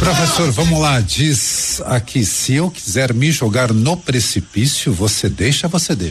Professor, vamos lá, diz aqui, se eu quiser me jogar no precipício, você deixa?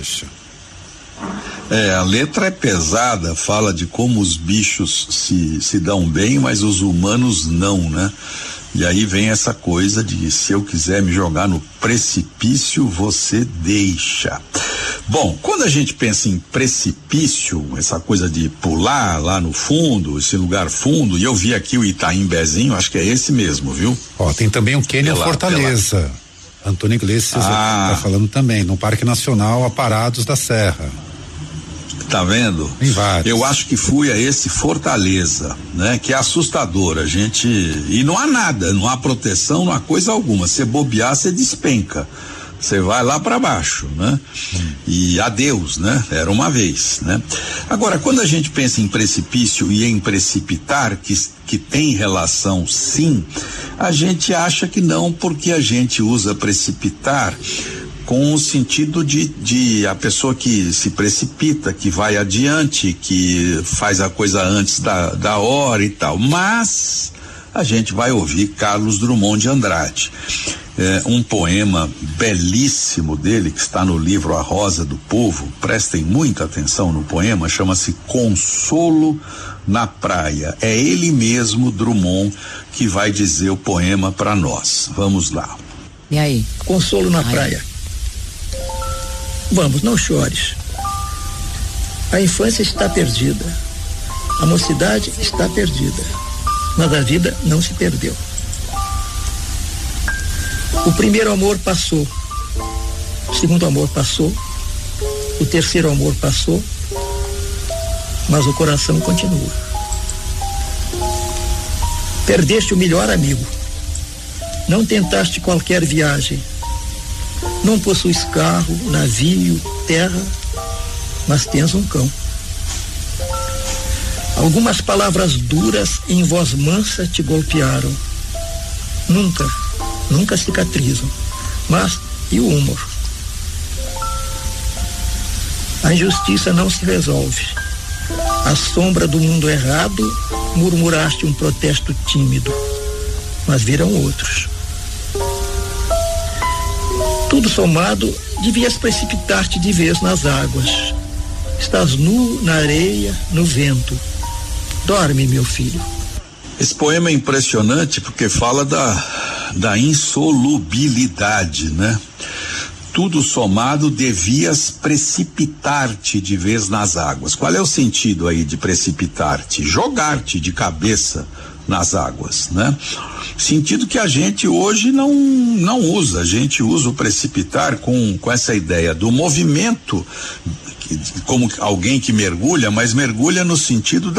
A letra é pesada, fala de como os bichos se dão bem, mas os humanos não, né? E aí vem essa coisa de se eu quiser me jogar no precipício, você deixa. Bom, quando a gente pensa em precipício, essa coisa de pular lá no fundo, esse lugar fundo, e eu vi aqui o Itaimbezinho, acho que é esse mesmo, viu? Tem também o Cânion Fortaleza. Antônio Iglesias tá falando também, no Parque Nacional Aparados da Serra. Tá vendo? Tem vários. Eu acho que fui a esse Fortaleza, né? Que é assustador, e não há nada, não há proteção, não há coisa alguma, você bobear, você despenca, você vai lá para baixo, né? E adeus, né? Era uma vez, né? Agora, quando a gente pensa em precipício e em precipitar, que tem relação sim, a gente acha que não, porque a gente usa precipitar com o sentido de a pessoa que se precipita, que vai adiante, que faz a coisa antes da hora e tal. Mas a gente vai ouvir Carlos Drummond de Andrade. Um poema belíssimo dele, que está no livro A Rosa do Povo. Prestem muita atenção no poema, chama-se Consolo na Praia. É ele mesmo, Drummond, que vai dizer o poema para nós. Vamos lá. E aí? Consolo na praia. Vamos, não chores. A infância está perdida. A mocidade está perdida. Mas a vida não se perdeu. O primeiro amor passou. O segundo amor passou. O terceiro amor passou. Mas o coração continua. Perdeste o melhor amigo. Não tentaste qualquer viagem. Não possuis carro, navio, terra, mas tens um cão. Algumas palavras duras em voz mansa te golpearam. Nunca cicatrizam. Mas e o humor? A injustiça não se resolve. À sombra do mundo errado, murmuraste um protesto tímido, mas viram outros. Tudo somado, devias precipitar-te de vez nas águas. Estás nu na areia, no vento. Dorme, meu filho. Esse poema é impressionante porque fala da insolubilidade, né? Tudo somado, devias precipitar-te de vez nas águas. Qual é o sentido aí de precipitar-te? Jogar-te de cabeça nas águas, né? Sentido que a gente hoje não usa. A gente usa o precipitar com essa ideia do movimento, como alguém que mergulha, mas mergulha no sentido da